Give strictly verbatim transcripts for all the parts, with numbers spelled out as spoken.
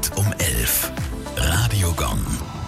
Punkt um elf. Radio Gong.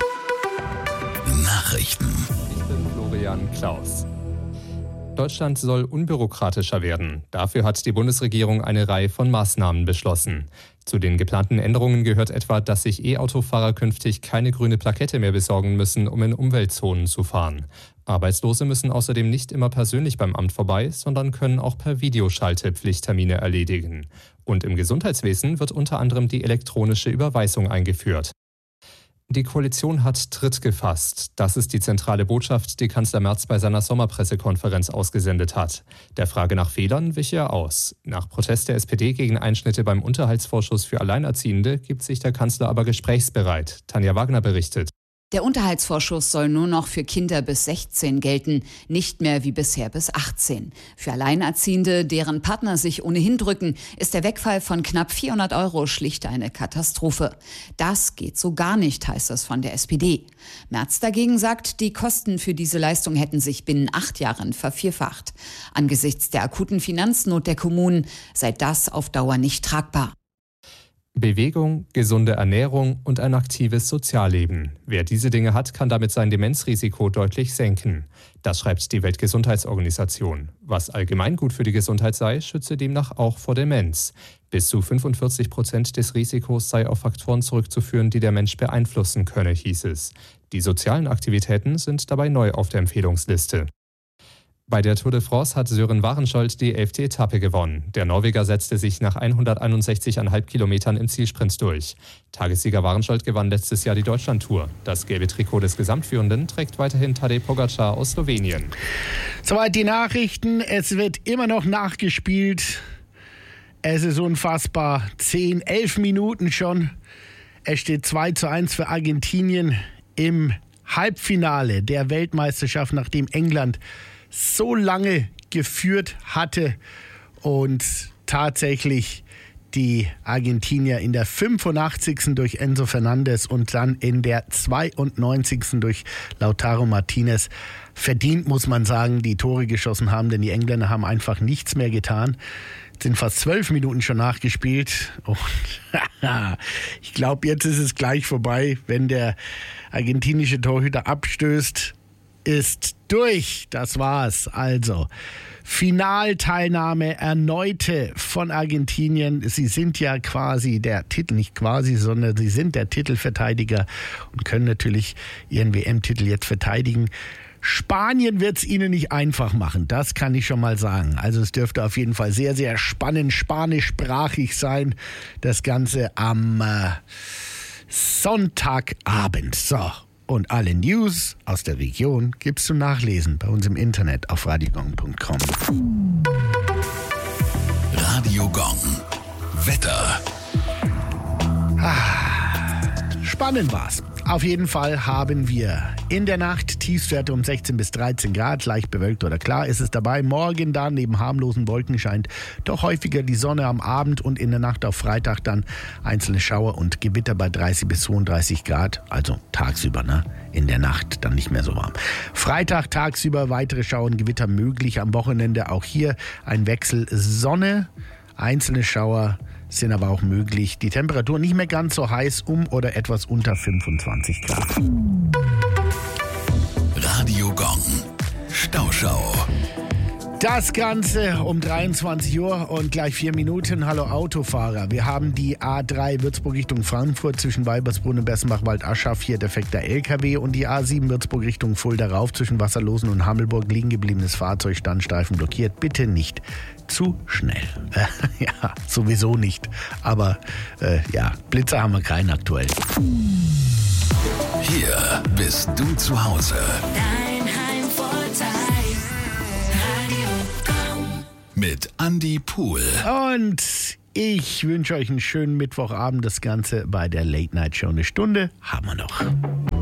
Nachrichten. Ich bin Florian Klaus. Deutschland soll unbürokratischer werden. Dafür hat die Bundesregierung eine Reihe von Maßnahmen beschlossen. Zu den geplanten Änderungen gehört etwa, dass sich E-Autofahrer künftig keine grüne Plakette mehr besorgen müssen, um in Umweltzonen zu fahren. Arbeitslose müssen außerdem nicht immer persönlich beim Amt vorbei, sondern können auch per Videoschalte Pflichttermine erledigen. Und im Gesundheitswesen wird unter anderem die elektronische Überweisung eingeführt. Die Koalition hat Tritt gefasst. Das ist die zentrale Botschaft, die Kanzler Merz bei seiner Sommerpressekonferenz ausgesendet hat. Der Frage nach Fehlern wich er aus. Nach Protest der S P D gegen Einschnitte beim Unterhaltsvorschuss für Alleinerziehende gibt sich der Kanzler aber gesprächsbereit. Tanja Wagner berichtet. Der Unterhaltsvorschuss soll nur noch für Kinder bis sechzehn gelten, nicht mehr wie bisher bis achtzehn. Für Alleinerziehende, deren Partner sich ohnehin drücken, ist der Wegfall von knapp vierhundert Euro schlicht eine Katastrophe. Das geht so gar nicht, heißt es von der S P D. Merz dagegen sagt, die Kosten für diese Leistung hätten sich binnen acht Jahren vervierfacht. Angesichts der akuten Finanznot der Kommunen sei das auf Dauer nicht tragbar. Bewegung, gesunde Ernährung und ein aktives Sozialleben. Wer diese Dinge hat, kann damit sein Demenzrisiko deutlich senken. Das schreibt die Weltgesundheitsorganisation. Was allgemein gut für die Gesundheit sei, schütze demnach auch vor Demenz. Bis zu fünfundvierzig Prozent des Risikos sei auf Faktoren zurückzuführen, die der Mensch beeinflussen könne, hieß es. Die sozialen Aktivitäten sind dabei neu auf der Empfehlungsliste. Bei der Tour de France hat Søren Warenschold die elfte Etappe gewonnen. Der Norweger setzte sich nach hunderteinundsechzig Komma fünf Kilometern im Zielsprint durch. Tagessieger Warenschold gewann letztes Jahr die Deutschlandtour. Das gelbe Trikot des Gesamtführenden trägt weiterhin Tadej Pogačar aus Slowenien. Soweit die Nachrichten. Es wird immer noch nachgespielt. Es ist unfassbar. zehn, elf Minuten schon. Es steht zwei zu eins für Argentinien im Halbfinale der Weltmeisterschaft, nachdem England so lange geführt hatte und tatsächlich die Argentinier in der fünfundachtzigsten durch Enzo Fernandez und dann in der zweiundneunzigsten durch Lautaro Martinez verdient, muss man sagen, die Tore geschossen haben, denn die Engländer haben einfach nichts mehr getan. Es sind fast zwölf Minuten schon nachgespielt und ich glaube, jetzt ist es gleich vorbei, wenn der argentinische Torhüter abstößt. Ist durch. Das war's. Also, Finalteilnahme erneute von Argentinien. Sie sind ja quasi der Titel, nicht quasi, sondern sie sind der Titelverteidiger und können natürlich ihren W M-Titel jetzt verteidigen. Spanien wird es ihnen nicht einfach machen, das kann ich schon mal sagen. Also es dürfte auf jeden Fall sehr, sehr spannend, spanischsprachig sein. Das Ganze am äh, Sonntagabend. So. Und alle News aus der Region gibt's zum Nachlesen bei uns im Internet auf radiogong punkt com. Radio Gong. Wetter. Ah, spannend war's. Auf jeden Fall haben wir in der Nacht Tiefstwerte um sechzehn bis dreizehn Grad, leicht bewölkt oder klar ist es dabei. Morgen dann neben harmlosen Wolken scheint doch häufiger die Sonne am Abend und in der Nacht auf Freitag dann einzelne Schauer und Gewitter bei dreißig bis zweiunddreißig Grad, also tagsüber, ne? In der Nacht dann nicht mehr so warm. Freitag tagsüber weitere Schauer und Gewitter möglich, am Wochenende auch hier ein Wechsel Sonne, einzelne Schauer sind aber auch möglich. Die Temperatur nicht mehr ganz so heiß, um oder etwas unter fünfundzwanzig Grad. Radio Gong. Stauschau. Das Ganze um dreiundzwanzig Uhr und gleich vier Minuten. Hallo Autofahrer. Wir haben die A drei Würzburg Richtung Frankfurt zwischen Weibersbrunn und Bessenbach-Wald-Aschach. Hier defekter L K W und die A sieben Würzburg Richtung Fulda rauf zwischen Wasserlosen und Hammelburg. Liegen gebliebenes Fahrzeug, Standstreifen blockiert. Bitte nicht zu schnell. Äh, ja, sowieso nicht. Aber äh, ja, Blitzer haben wir keinen aktuell. Hier bist du zu Hause. Dein Heimvorteil. Radio Gong. Mit Andi Pohl. Und ich wünsche euch einen schönen Mittwochabend. Das Ganze bei der Late Night Show. Eine Stunde haben wir noch.